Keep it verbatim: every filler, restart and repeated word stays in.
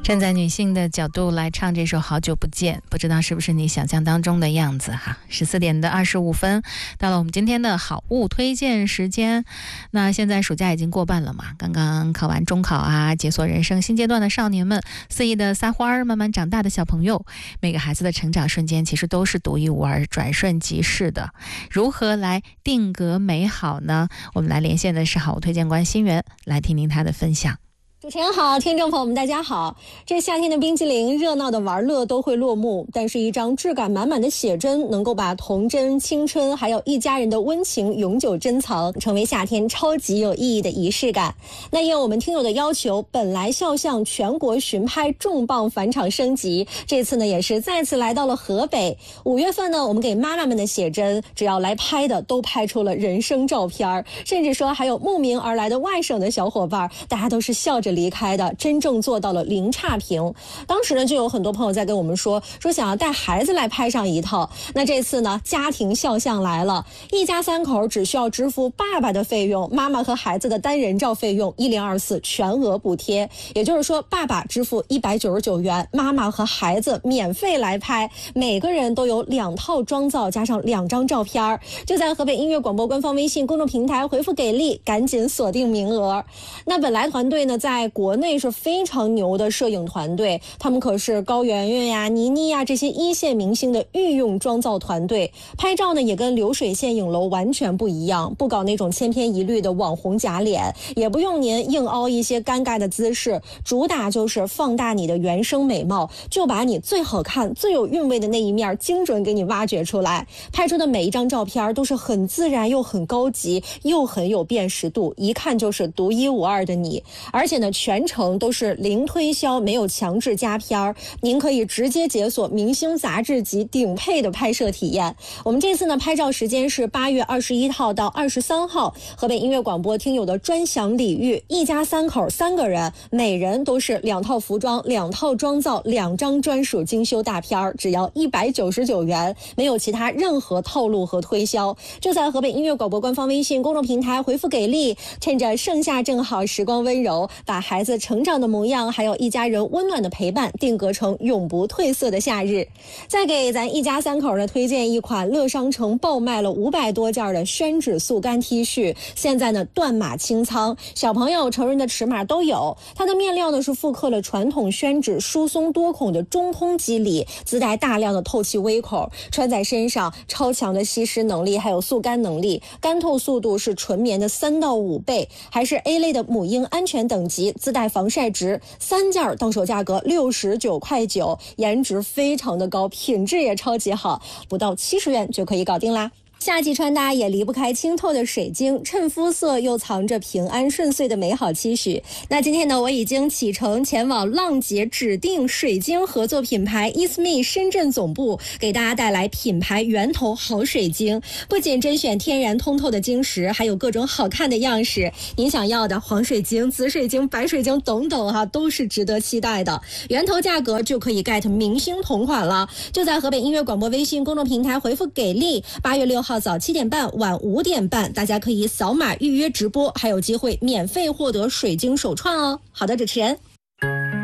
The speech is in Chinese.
站在女性的角度来唱这首《好久不见》，不知道是不是你想象当中的样子哈。十四点的二十五分，到了我们今天的好物推荐时间。那现在暑假已经过半了嘛，刚刚考完中考啊，解锁人生新阶段的少年们，肆意的撒欢儿，慢慢长大的小朋友，每个孩子的成长瞬间其实都是独一无二、转瞬即逝的。如何来定格美好呢？我们来连线的是好物推荐官新源，来听听他的分享。 主持人好，听众朋友们大家好。这夏天的冰淇淋，热闹的玩乐都会落幕，但是一张质感满满的写真，能够把童真、青春还有一家人的温情永久珍藏，成为夏天超级有意义的仪式感。那应我们听友的要求，本来肖像全国巡拍重磅返场升级，这次呢也是再次来到了河北。五月份呢，我们给妈妈们的写真，只要来拍的都拍出了人生照片，甚至说还有慕名而来的外省的小伙伴，大家都是笑着离开的，真正做到了零差评。当时呢就有很多朋友在跟我们说说想要带孩子来拍上一套。那这次呢家庭肖像来了，一家三口只需要支付爸爸的费用，妈妈和孩子的单人照费用一零二四全额补贴。也就是说爸爸支付一百九十九元，妈妈和孩子免费来拍，每个人都有两套妆造加上两张照片。就在河北音乐广播官方微信公众平台回复给力，赶紧锁定名额。那本来团队呢在国内是非常牛的摄影团队，他们可是高圆圆呀、倪妮呀这些一线明星的御用妆造团队。拍照呢也跟流水线影楼完全不一样，不搞那种千篇一律的网红假脸，也不用您硬凹一些尴尬的姿势，主打就是放大你的原生美貌，就把你最好看、最有韵味的那一面精准给你挖掘出来。拍出的每一张照片都是很自然又很高级，又很有辨识度，一看就是独一无二的你。而且呢全程都是零推销，没有强制加片，您可以直接解锁明星杂志级顶配的拍摄体验。我们这次呢拍照时间是八月二十一号到二十三号，河北音乐广播听友的专享礼遇，一家三口三个人，每人都是两套服装、两套妆造、两张专属精修大片，只要一百九十九元，没有其他任何套路和推销。就在河北音乐广播官方微信公众平台回复给力，趁着盛夏正好，时光温柔，把孩子成长的模样还有一家人温暖的陪伴定格成永不褪色的夏日。再给咱一家三口呢推荐一款乐商城爆卖了五百多件的宣纸速干 T 恤，现在呢断码清仓，小朋友成人的尺码都有。它的面料呢是复刻了传统宣纸疏松多孔的中空肌理，自带大量的透气微孔，穿在身上超强的吸湿能力还有速干能力，干透速度是纯棉的三到五倍，还是 A 类的母婴安全等级，自带防晒值，三件到手价格六十九块九，颜值非常的高，品质也超级好，不到七十元就可以搞定啦。夏季穿搭也离不开清透的水晶，衬肤色又藏着平安顺遂的美好期许。那今天呢，我已经启程前往浪姐指定水晶合作品牌 Isme 深圳总部，给大家带来品牌源头好水晶。不仅甄选天然通透的晶石，还有各种好看的样式，您想要的黄水晶、紫水晶、白水晶等等哈、啊，都是值得期待的。源头价格就可以 get 明星同款了，就在河北音乐广播微信公众平台回复给力，八月六号早七点半晚五点半，大家可以扫码预约直播，还有机会免费获得水晶手串哦。好的，主持人。